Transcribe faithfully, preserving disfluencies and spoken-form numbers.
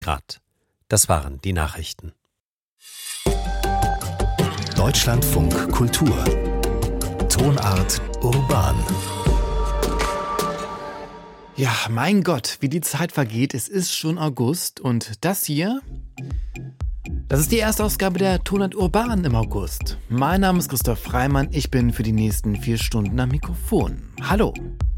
Grad. Das waren die Nachrichten. Deutschlandfunk Kultur. Tonart urban. Ja, mein Gott, wie die Zeit vergeht. Es ist schon August und das hier, das ist die erste Ausgabe der Tonart urban im August. Mein Name ist Christoph Freimann, ich bin für die nächsten vier Stunden am Mikrofon. Hallo.